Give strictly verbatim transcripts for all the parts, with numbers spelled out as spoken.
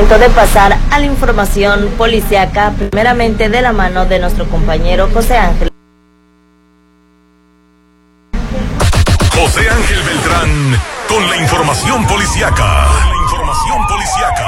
momento de pasar a la información policíaca, primeramente de la mano de nuestro compañero José Ángel. José Ángel Beltrán con la información policíaca. La información policíaca.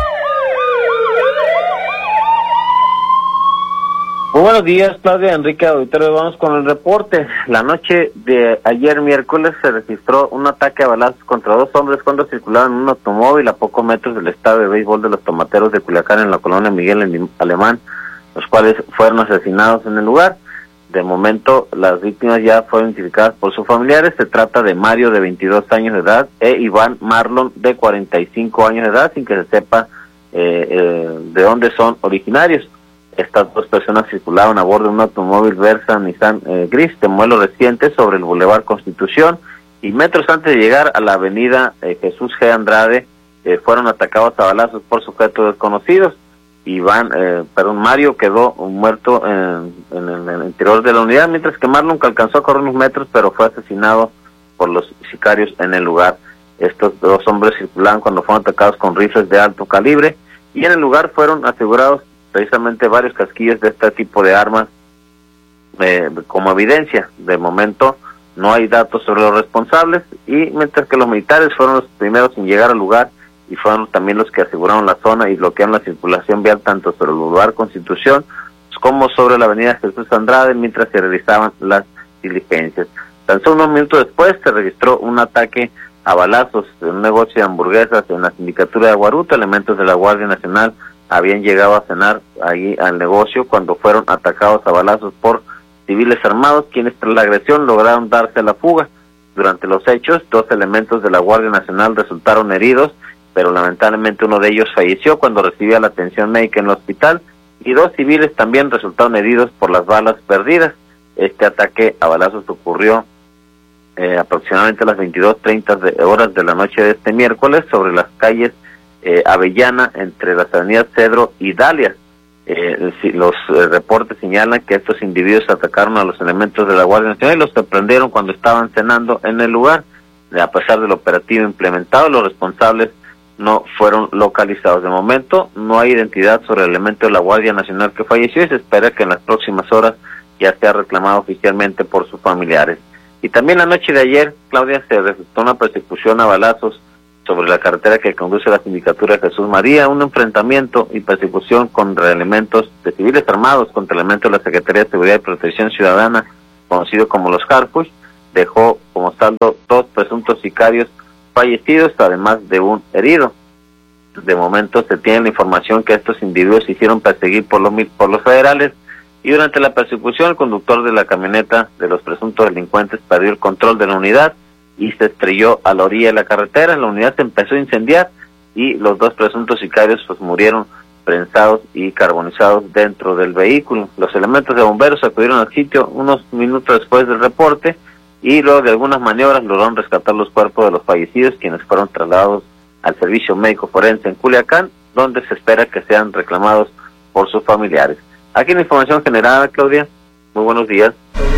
Muy buenos días, Claudia, Enrique Auditorio. Vamos con el reporte. La noche de ayer miércoles se registró un ataque a balazos contra dos hombres cuando circulaban en un automóvil a pocos metros del estadio de béisbol de los Tomateros de Culiacán en la colonia Miguel Alemán, los cuales fueron asesinados en el lugar. De momento, las víctimas ya fueron identificadas por sus familiares. Se trata de Mario, de veintidós años de edad, e Iván Marlon, de cuarenta y cinco años de edad, sin que se sepa eh, eh, de dónde son originarios. Estas dos personas circulaban a bordo de un automóvil Versa Nissan eh, gris de modelo reciente sobre el Boulevard Constitución, y metros antes de llegar a la avenida eh, Jesús G. Andrade eh, fueron atacados a balazos por sujetos desconocidos. Iván, eh, perdón, Mario quedó muerto en, en, en el interior de la unidad, mientras que Marlon, que alcanzó a correr unos metros, pero fue asesinado por los sicarios en el lugar. Estos dos hombres circulaban cuando fueron atacados con rifles de alto calibre, y en el lugar fueron asegurados precisamente varios casquillos de este tipo de armas eh, como evidencia. De momento no hay datos sobre los responsables, y mientras que los militares fueron los primeros en llegar al lugar y fueron también los que aseguraron la zona y bloquearon la circulación vial tanto sobre el Boulevard Constitución como sobre la avenida Jesús Andrade mientras se realizaban las diligencias. Tan solo unos minutos después se registró un ataque a balazos en un negocio de hamburguesas en la sindicatura de Guaruta. Elementos de la Guardia Nacional habían llegado a cenar ahí al negocio cuando fueron atacados a balazos por civiles armados, quienes tras la agresión lograron darse a la fuga. Durante los hechos, dos elementos de la Guardia Nacional resultaron heridos, pero lamentablemente uno de ellos falleció cuando recibía la atención médica en el hospital, y dos civiles también resultaron heridos por las balas perdidas. Este ataque a balazos ocurrió eh, aproximadamente a las veintidós treinta de horas de la noche de este miércoles sobre las calles Eh, Avellana, entre las avenidas Cedro y Dalia. Eh, los eh, reportes señalan que estos individuos atacaron a los elementos de la Guardia Nacional y los sorprendieron cuando estaban cenando en el lugar. Eh, a pesar del operativo implementado, los responsables no fueron localizados. De momento no hay identidad sobre el elemento de la Guardia Nacional que falleció, y se espera que en las próximas horas ya sea reclamado oficialmente por sus familiares. Y también la noche de ayer, Claudia, se registró una persecución a balazos sobre la carretera que conduce a la sindicatura de Jesús María, un enfrentamiento y persecución contra elementos de civiles armados, contra elementos de la Secretaría de Seguridad y Protección Ciudadana, conocido como los Harfush, dejó como saldo dos presuntos sicarios fallecidos, además de un herido. De momento se tiene la información que estos individuos se hicieron perseguir por los, por los federales, y durante la persecución el conductor de la camioneta de los presuntos delincuentes perdió el control de la unidad y se estrelló a la orilla de la carretera. La unidad se empezó a incendiar y los dos presuntos sicarios pues murieron prensados y carbonizados dentro del vehículo. Los elementos de bomberos acudieron al sitio unos minutos después del reporte, y luego de algunas maniobras lograron rescatar los cuerpos de los fallecidos, quienes fueron trasladados al servicio médico forense en Culiacán, donde se espera que sean reclamados por sus familiares. Aquí la información generada, Claudia. Muy buenos días.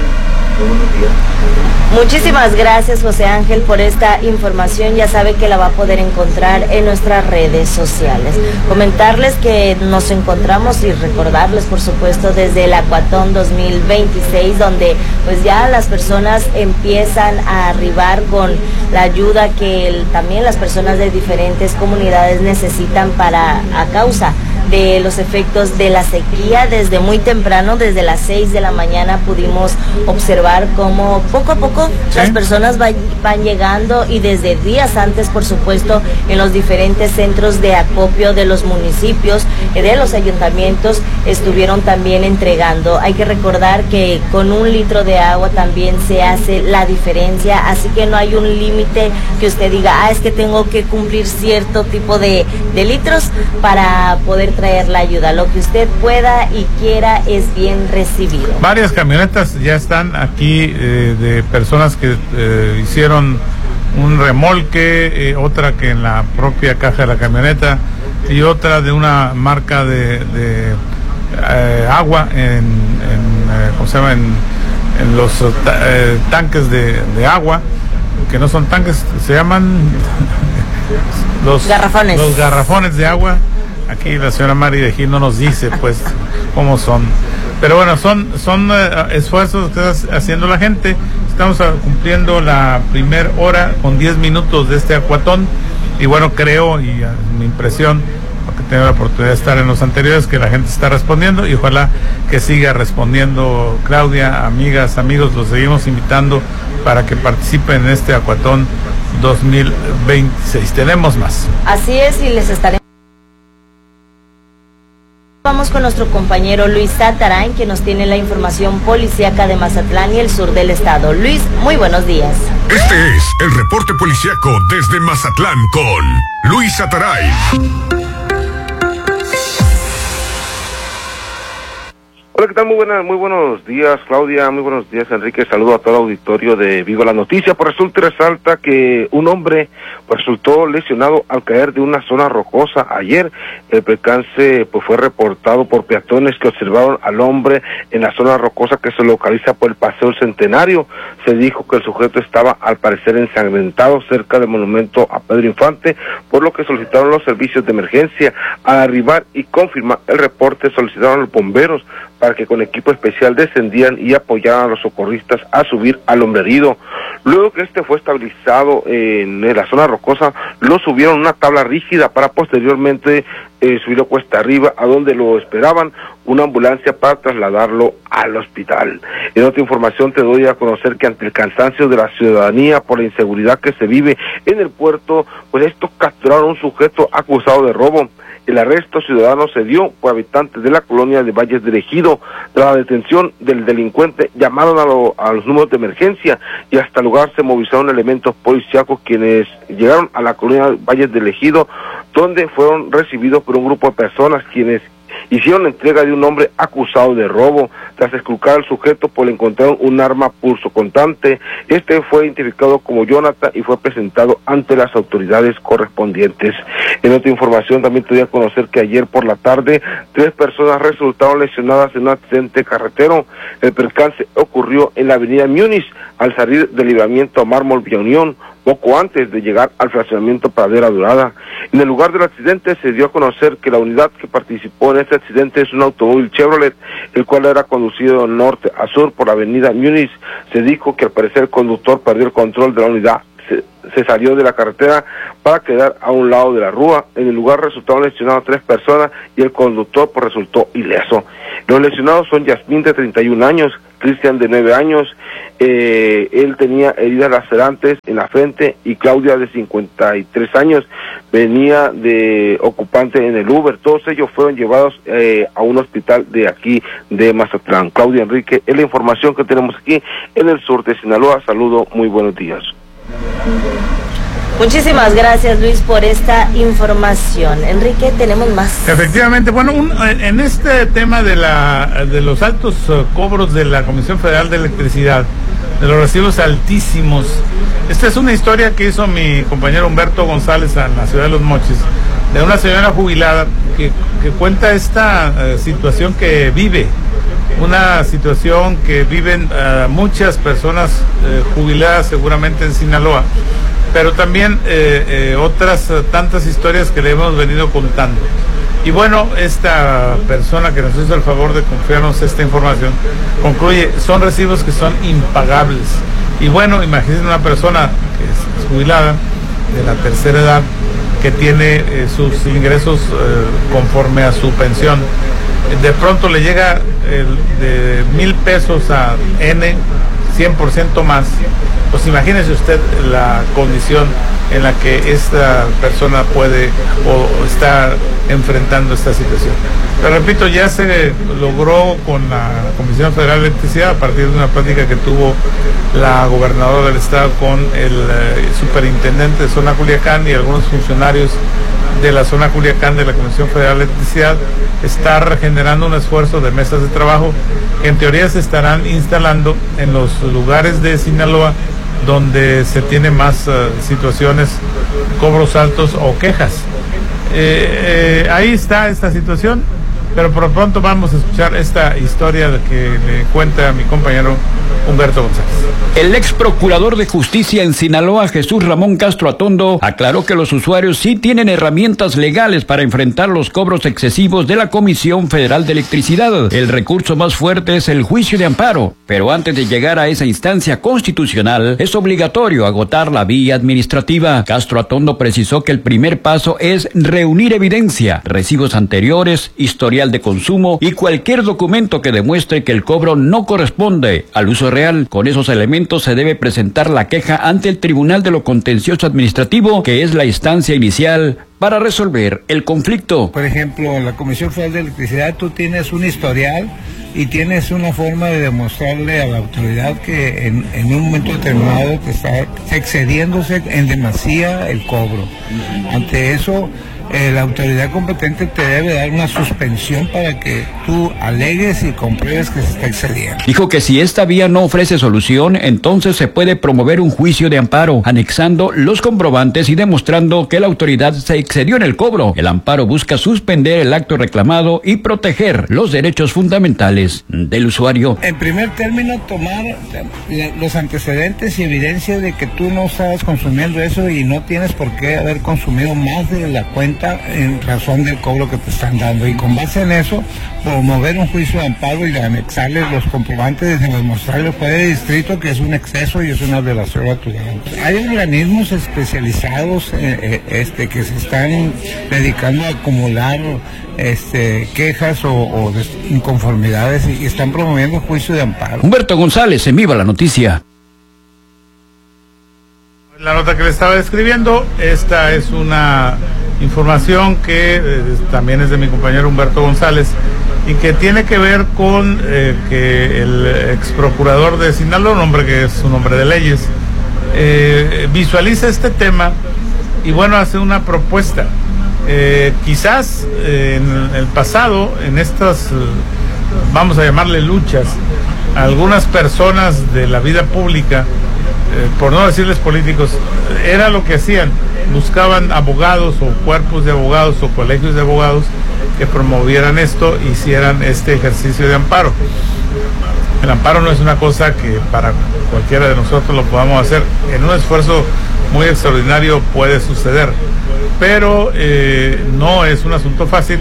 Muy buenos días. Muchísimas gracias, José Ángel, por esta información. Ya sabe que la va a poder encontrar en nuestras redes sociales. Comentarles que nos encontramos y recordarles, por supuesto, desde el Acuatón dos mil veintiséis, donde pues ya las personas empiezan a arribar con la ayuda que el, también las personas de diferentes comunidades necesitan para a causa de los efectos de la sequía. Desde muy temprano, desde las seis de la mañana, pudimos observar cómo poco a poco ¿Sí? las personas va, van llegando, y desde días antes, por supuesto, en los diferentes centros de acopio de los municipios, de los ayuntamientos, estuvieron también entregando. Hay que recordar que con un litro de agua también se hace la diferencia, así que no hay un límite que usted diga, ah, es que tengo que cumplir cierto tipo de, de litros para poder traer la ayuda. Lo que usted pueda y quiera es bien recibido. Varias camionetas ya están aquí eh, de personas que eh, hicieron un remolque, eh, otra que en la propia caja de la camioneta, y otra de una marca de, de eh, agua en, en eh, ¿cómo se llama? En, en los eh, tanques de, de agua, que no son tanques, se llaman los garrafones. Los garrafones de agua. Aquí la señora Mari de Gil no nos dice, pues, cómo son. Pero bueno, son son uh, esfuerzos que está haciendo la gente. Estamos uh, cumpliendo la primera hora con diez minutos de este acuatón. Y bueno, creo, y uh, mi impresión, porque tengo la oportunidad de estar en los anteriores, que la gente está respondiendo y ojalá que siga respondiendo. Claudia, amigas, amigos, los seguimos invitando para que participen en este acuatón dos mil veintiséis. Tenemos más. Así es, y les estaré. Vamos con nuestro compañero Luis Satarain, que nos tiene la información policíaca de Mazatlán y el sur del estado. Luis, muy buenos días. Este es el reporte policíaco desde Mazatlán con Luis Satarain. Hola, ¿qué tal? Muy buenas, muy buenos días, Claudia, muy buenos días, Enrique. Saludo a todo el auditorio de Viva la Noticia. Pues resulta y resalta que un hombre pues, resultó lesionado al caer de una zona rocosa ayer. El percance pues fue reportado por peatones que observaron al hombre en la zona rocosa que se localiza por el Paseo Centenario. Se dijo que el sujeto estaba al parecer ensangrentado cerca del monumento a Pedro Infante, por lo que solicitaron los servicios de emergencia. Al arribar y confirmar el reporte, solicitaron a los bomberos para que con equipo especial descendían y apoyaran a los socorristas a subir al hombre herido. Luego que este fue estabilizado en la zona rocosa, lo subieron a una tabla rígida para posteriormente eh, subirlo cuesta arriba, a donde lo esperaban una ambulancia para trasladarlo al hospital. En otra información te doy a conocer que ante el cansancio de la ciudadanía por la inseguridad que se vive en el puerto, pues estos capturaron a un sujeto acusado de robo. El arresto ciudadano se dio por habitantes de la colonia de Valles del Ejido. Tras la detención del delincuente, llamaron a, lo, a los números de emergencia y hasta el lugar se movilizaron elementos policíacos quienes llegaron a la colonia Valles del Ejido, donde fueron recibidos por un grupo de personas quienes hicieron entrega de un hombre acusado de robo. Tras esculcar al sujeto, pues le encontraron un arma punzocortante. Este fue identificado como Jonathan y fue presentado ante las autoridades correspondientes. En otra información también te doy a conocer que ayer por la tarde tres personas resultaron lesionadas en un accidente carretero. El percance ocurrió en la avenida Múnich al salir del libramiento a Mármol Villa Unión, poco antes de llegar al fraccionamiento Pradera Dorada. En el lugar del accidente se dio a conocer que la unidad que participó en este accidente es un automóvil Chevrolet, el cual era conducido de norte a sur por la avenida Múnich. Se dijo que al parecer el conductor perdió el control de la unidad, se, se salió de la carretera para quedar a un lado de la rúa. En el lugar resultaron lesionadas tres personas y el conductor pues resultó ileso. Los lesionados son Yasmín de treinta y un años, Cristian de nueve años, eh, él tenía heridas lacerantes en la frente, y Claudia de cincuenta y tres años, venía de ocupante en el Uber. Todos ellos fueron llevados eh, a un hospital de aquí de Mazatlán. Claudia, Enrique, es la información que tenemos aquí en el sur de Sinaloa. Saludo, muy buenos días. Muchísimas gracias, Luis, por esta información. Enrique, tenemos más. Efectivamente, bueno, un, en este tema de la de los altos uh, cobros de la Comisión Federal de Electricidad, de los recibos altísimos, esta es una historia que hizo mi compañero Humberto González en la ciudad de Los Mochis, de una señora jubilada que, que cuenta esta uh, situación que vive, una situación que viven uh, muchas personas uh, jubiladas seguramente en Sinaloa, pero también eh, eh, otras eh, tantas historias que le hemos venido contando. Y bueno, esta persona que nos hizo el favor de confiarnos esta información concluye, son recibos que son impagables. Y bueno, imagínense una persona que es jubilada, de la tercera edad, que tiene eh, sus ingresos eh, conforme a su pensión. De pronto le llega el, de mil pesos a N, cien por ciento más. Pues imagínese usted la condición en la que esta persona puede o está enfrentando esta situación. Pero repito, ya se logró con la Comisión Federal de Electricidad a partir de una plática que tuvo la gobernadora del estado con el eh, superintendente de zona Culiacán y algunos funcionarios de la zona Culiacán de la Comisión Federal de Electricidad, estar generando un esfuerzo de mesas de trabajo que en teoría se estarán instalando en los lugares de Sinaloa donde se tiene más uh, situaciones, cobros altos o quejas. Eh, eh, ahí está esta situación. Pero por lo pronto vamos a escuchar esta historia que le cuenta mi compañero Humberto González. El ex procurador de justicia en Sinaloa, Jesús Ramón Castro Atondo, aclaró que los usuarios sí tienen herramientas legales para enfrentar los cobros excesivos de la Comisión Federal de Electricidad. El recurso más fuerte es el juicio de amparo, pero antes de llegar a esa instancia constitucional, es obligatorio agotar la vía administrativa. Castro Atondo precisó que el primer paso es reunir evidencia, recibos anteriores, historial de consumo y cualquier documento que demuestre que el cobro no corresponde al uso real. Con esos elementos se debe presentar la queja ante el Tribunal de lo Contencioso Administrativo, que es la instancia inicial para resolver el conflicto. Por ejemplo, en la Comisión Federal de Electricidad tú tienes un historial y tienes una forma de demostrarle a la autoridad que en, en un momento determinado te está excediéndose en demasía el cobro. Ante eso, eh, la autoridad competente te debe dar una suspensión para que tú alegues y compruebes que se está excediendo. Dijo que si esta vía no ofrece solución, entonces se puede promover un juicio de amparo, anexando los comprobantes y demostrando que la autoridad se excedió en el cobro. El amparo busca suspender el acto reclamado y proteger los derechos fundamentales del usuario. En primer término, tomar los antecedentes y evidencia de que tú no estabas consumiendo eso y no tienes por qué haber consumido más de la cuenta en razón del cobro que te están dando, y con base en eso promover un juicio de amparo y anexarles los comprobantes y demostrarle al juez de distrito que es un exceso y es una violación a tu derecho. Hay organismos especializados eh, este que se están dedicando a acumular este quejas o, o inconformidades y, y están promoviendo juicio de amparo. Humberto González, en Viva la Noticia. La nota que le estaba describiendo, esta es una información que eh, también es de mi compañero Humberto González y que tiene que ver con eh, que el ex procurador de Sinaloa, un hombre que es un hombre de leyes, eh, visualiza este tema y bueno, hace una propuesta. Eh, quizás eh, en el pasado, en estas, vamos a llamarle luchas, algunas personas de la vida pública, Eh, por no decirles políticos, era lo que hacían, buscaban abogados o cuerpos de abogados o colegios de abogados que promovieran esto, hicieran este ejercicio de amparo. El amparo no es una cosa que para cualquiera de nosotros lo podamos hacer, en un esfuerzo muy extraordinario puede suceder, pero eh, no es un asunto fácil.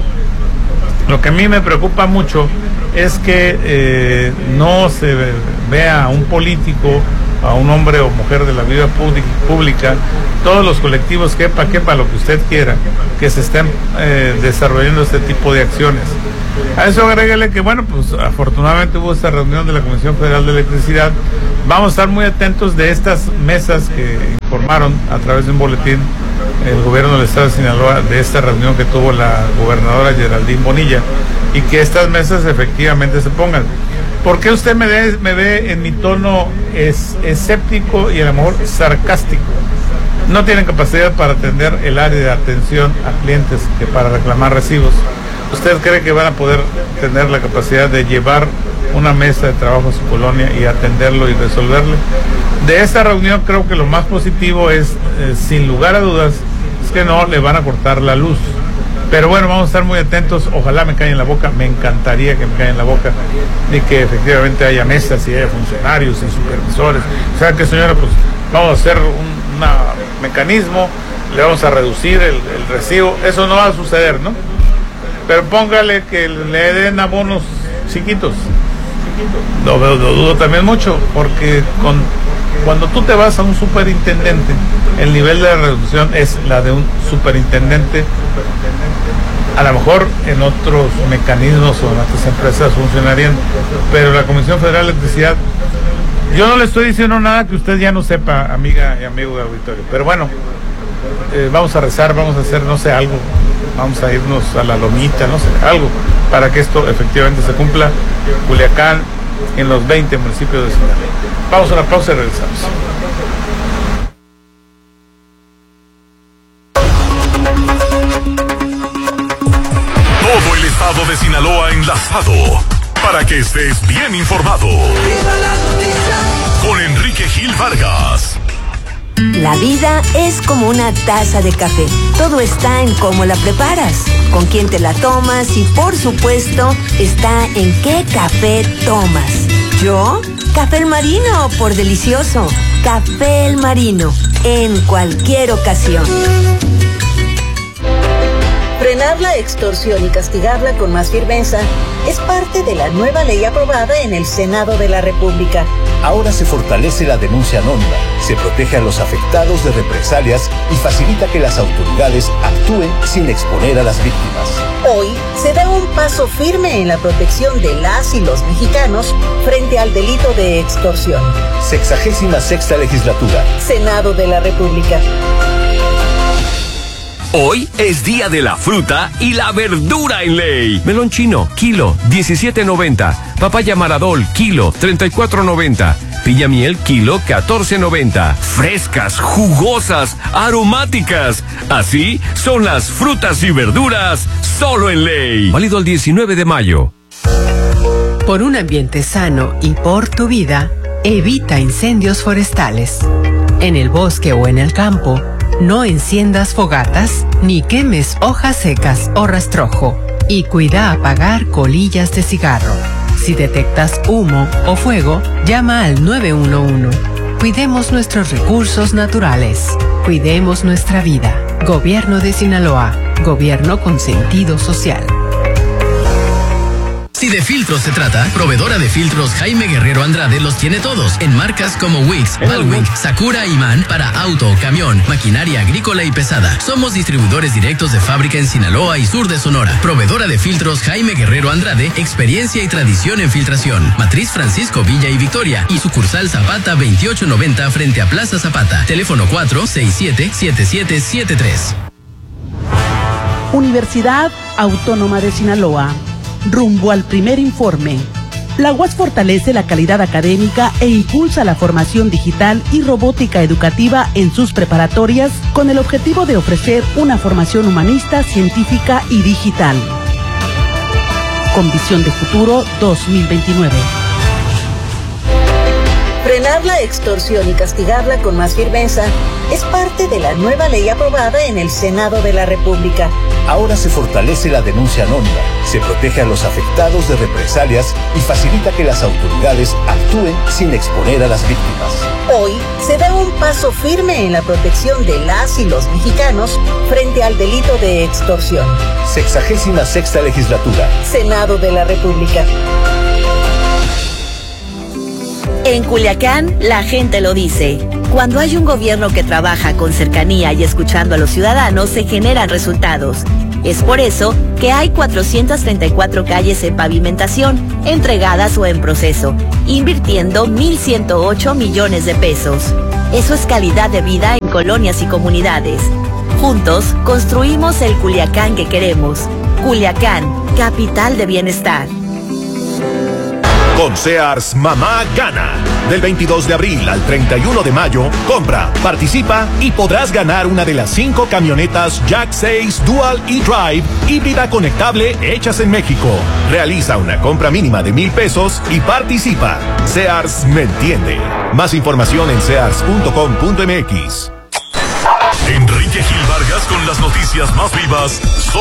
Lo que a mí me preocupa mucho es que eh, no se vea a un político, a un hombre o mujer de la vida pública, todos los colectivos, quepa, quepa, lo que usted quiera, que se estén eh, desarrollando este tipo de acciones. A eso agréguele que, bueno, pues afortunadamente hubo esta reunión de la Comisión Federal de Electricidad. Vamos a estar muy atentos de estas mesas que informaron a través de un boletín el gobierno del estado de Sinaloa de esta reunión que tuvo la gobernadora Geraldine Bonilla, y que estas mesas efectivamente se pongan. ¿Por qué usted me ve, me ve en mi tono es, escéptico y a lo mejor sarcástico? No tienen capacidad para atender el área de atención a clientes que para reclamar recibos. ¿Usted cree que van a poder tener la capacidad de llevar una mesa de trabajo a su colonia y atenderlo y resolverle? De esta reunión creo que lo más positivo es, eh, sin lugar a dudas, es que no le van a cortar la luz. Pero bueno, vamos a estar muy atentos, ojalá me caiga en la boca, me encantaría que me caiga en la boca, y que efectivamente haya mesas y haya funcionarios y supervisores. O sea que, señora, pues vamos a hacer un una mecanismo, le vamos a reducir el, el recibo, eso no va a suceder, ¿no? Pero póngale que le den abonos chiquitos. Lo, lo, lo dudo también mucho, porque con, cuando tú te vas a un superintendente, el nivel de reducción es la de un superintendente. A lo mejor en otros mecanismos o en otras empresas funcionarían, pero la Comisión Federal de Electricidad, yo no le estoy diciendo nada que usted ya no sepa, amiga y amigo de auditorio, pero bueno, eh, vamos a rezar, vamos a hacer, no sé, algo, vamos a irnos a la lomita, no sé, algo, para que esto efectivamente se cumpla. Culiacán, en los veinte municipios de Sinaloa. Vamos a una pausa y regresamos. Todo el estado de Sinaloa enlazado para que estés bien informado. Con Enrique Gil Vargas. La vida es como una taza de café. Todo está en cómo la preparas, con quién te la tomas y, por supuesto, está en qué café tomas. ¿Yo? Café El Marino, por delicioso. Café El Marino, en cualquier ocasión. Frenar la extorsión y castigarla con más firmeza es parte de la nueva ley aprobada en el Senado de la República. Ahora se fortalece la denuncia anónima, se protege a los afectados de represalias y facilita que las autoridades actúen sin exponer a las víctimas. Hoy se da un paso firme en la protección de las y los mexicanos frente al delito de extorsión. Sexagésima sexta legislatura. Senado de la República. Hoy es día de la fruta y la verdura en ley. Melón chino, kilo, diecisiete noventa. Papaya Maradol, kilo, treinta y cuatro noventa. Piña miel, kilo, catorce noventa. Frescas, jugosas, aromáticas. Así son las frutas y verduras, solo en ley. Válido el diecinueve de mayo. Por un ambiente sano y por tu vida, evita incendios forestales. En el bosque o en el campo, no enciendas fogatas ni quemes hojas secas o rastrojo, y cuida apagar colillas de cigarro. Si detectas humo o fuego, llama al nueve uno uno. Cuidemos nuestros recursos naturales. Cuidemos nuestra vida. Gobierno de Sinaloa. Gobierno con sentido social. Si de filtros se trata, proveedora de filtros Jaime Guerrero Andrade los tiene todos, en marcas como Wix, Valwing, Sakura y Man para auto, camión, maquinaria agrícola y pesada. Somos distribuidores directos de fábrica en Sinaloa y sur de Sonora. Proveedora de filtros Jaime Guerrero Andrade, experiencia y tradición en filtración. Matriz Francisco Villa y Victoria y sucursal Zapata veintiocho noventa frente a Plaza Zapata. Teléfono cuatro seis siete, siete siete siete tres. Universidad Autónoma de Sinaloa. Rumbo al primer informe. La U A S fortalece la calidad académica e impulsa la formación digital y robótica educativa en sus preparatorias con el objetivo de ofrecer una formación humanista, científica y digital. Con visión de futuro dos mil veintinueve. Frenar la extorsión y castigarla con más firmeza es parte de la nueva ley aprobada en el Senado de la República. Ahora se fortalece la denuncia anónima, se protege a los afectados de represalias y facilita que las autoridades actúen sin exponer a las víctimas. Hoy se da un paso firme en la protección de las y los mexicanos frente al delito de extorsión. Sexagésima sexta legislatura. Senado de la República. En Culiacán, la gente lo dice. Cuando hay un gobierno que trabaja con cercanía y escuchando a los ciudadanos, se generan resultados. Es por eso que hay cuatrocientas treinta y cuatro calles en pavimentación, entregadas o en proceso, invirtiendo mil ciento ocho millones de pesos. Eso es calidad de vida en colonias y comunidades. Juntos, construimos el Culiacán que queremos. Culiacán, capital de bienestar. Con Sears, mamá gana. Del veintidós de abril al treinta y uno de mayo, compra, participa y podrás ganar una de las cinco camionetas Jack seis Dual E-Drive híbrida conectable hechas en México. Realiza una compra mínima de mil pesos y participa. Sears me entiende. Más información en sears punto com punto m x. Enrique Gil Vargas con las noticias más vivas.